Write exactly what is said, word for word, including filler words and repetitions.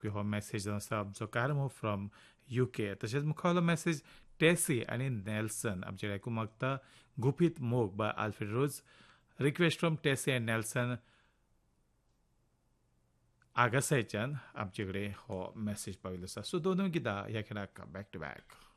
हो मेसेज जावन आसा आमचो कार्मो फ्रॉम युके. तशेंच मुखावयलो मेसेज टेसी आनी नेल्सन आमचे कडेन आयकूंक मागता गुपीत मोग bye आल्फ्रेडोज. Request from Tessy end Nelson आगासायच्यान आमचे कडेन हो मेसेज पाविल्लो आसा. सो दोनूय गितां ह्या खेळाक बॅक टू बॅक.